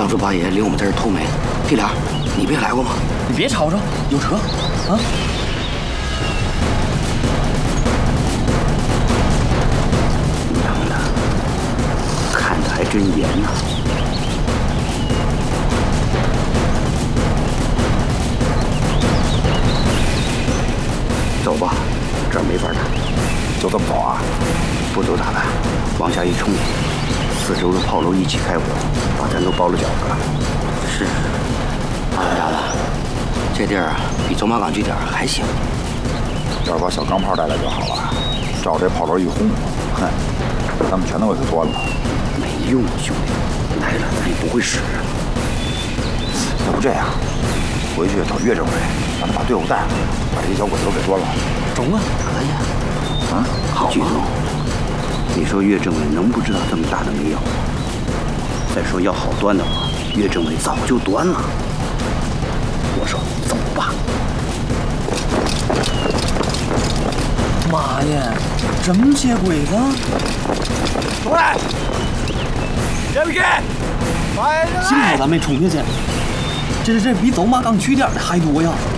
当初八爷领我们在这偷煤，弟俩，你不也来过吗？ 你别吵吵，有车啊！ 娘的，看得还真严呐！走吧，这儿没法打。 就这么走啊？ 不走咋办？往下一冲，四周的炮楼一起开火，把咱都包了饺子了。是，二家子，这地儿啊，比走马岗据点还行。 要是把小钢炮带来就好了，照这炮楼一轰，哼，咱们全都给它端了。 没用，兄弟，来了咱也不会使。 要不这样，回去找岳政委，让他把队伍带来，把这些小鬼子都给端了。 中啊！ 可以啊。 嗯， 好，举总，你说岳政委能不知道这么大的煤要吗？再说要好端的话，岳政委早就端了。我说走吧。 妈呀，这么些鬼子！ 喂，别不去！ 幸好咱没冲下去，这比走马岗据点的还多呀。